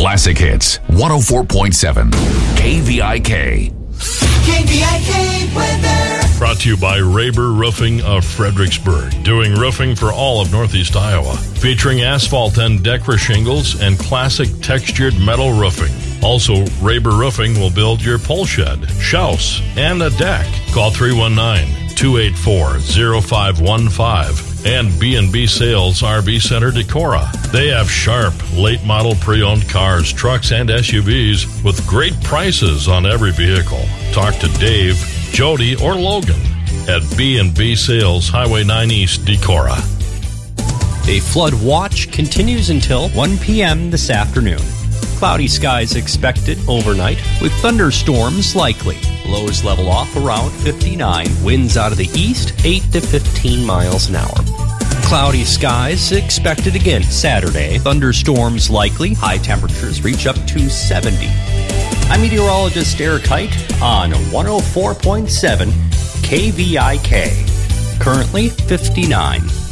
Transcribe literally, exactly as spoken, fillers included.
Classic Hits, one oh four point seven, K V I K. K V I K weather. Brought to you by Raber Roofing of Fredericksburg, doing roofing for all of Northeast Iowa, featuring asphalt and Decra shingles and classic textured metal roofing. Also, Raber Roofing will build your pole shed, house, and a deck. Call three one nine, two eight four, zero five one five and B and B Sales R V Center Decorah. They have sharp, late-model pre-owned cars, trucks, and S U Vs with great prices on every vehicle. Talk to Dave, Jody, or Logan at B and B Sales, Highway nine East, Decorah. A flood watch continues until one p.m. this afternoon. Cloudy skies expected overnight with thunderstorms likely. Lows level off around fifty-nine. Winds out of the east, eight to fifteen miles an hour. Cloudy skies expected again Saturday. Thunderstorms likely. High temperatures reach up to seventy. I'm meteorologist Eric Height on one oh four point seven K V I K. Currently fifty-nine.